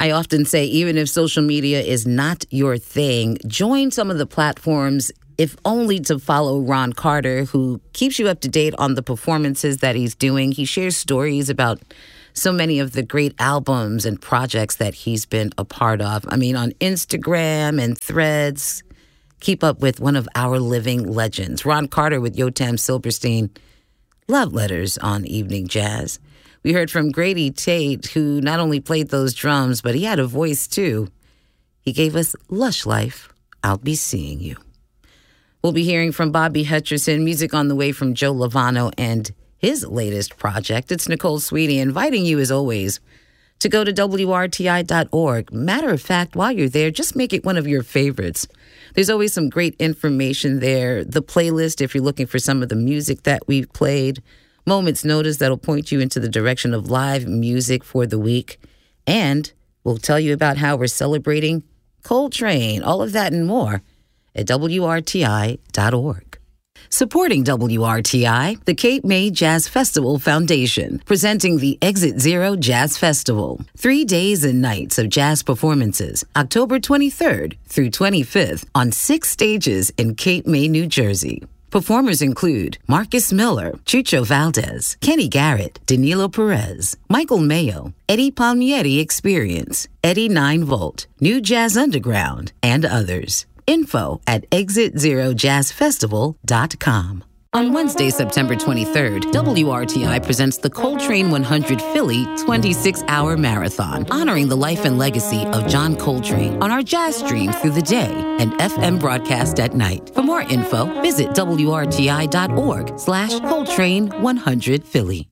I often say, even if social media is not your thing, join some of the platforms, if only to follow Ron Carter, who keeps you up to date on the performances that he's doing. He shares stories about so many of the great albums and projects that he's been a part of. I mean, on Instagram and Threads, keep up with one of our living legends. Ron Carter with Yotam Silverstein. Love letters on Evening Jazz. We heard from Grady Tate, who not only played those drums, but he had a voice too. He gave us Lush Life, I'll Be Seeing You. We'll be hearing from Bobby Hutcherson, music on the way from Joe Lovano and his latest project. It's Nicole Sweetie inviting you, as always, to go to WRTI.org. Matter of fact, while you're there, just make it one of your favorites. There's always some great information there. The playlist, if you're looking for some of the music that we've played. Moments Notice that'll point you into the direction of live music for the week. And we'll tell you about how we're celebrating Coltrane. All of that and more at WRTI.org. Supporting WRTI, the Cape May Jazz Festival Foundation, presenting the Exit Zero Jazz Festival. 3 days and nights of jazz performances, October 23rd through 25th on 6 stages in Cape May, New Jersey. Performers include Marcus Miller, Chucho Valdez, Kenny Garrett, Danilo Perez, Michael Mayo, Eddie Palmieri Experience, Eddie 9 Volt, New Jazz Underground, and others. Info at ExitZeroJazzFestival.com. On Wednesday, September 23rd, WRTI presents the Coltrane 100 Philly 26-hour marathon, honoring the life and legacy of John Coltrane on our jazz stream through the day and FM broadcast at night. For more info, visit WRTI.org/Coltrane 100 Philly.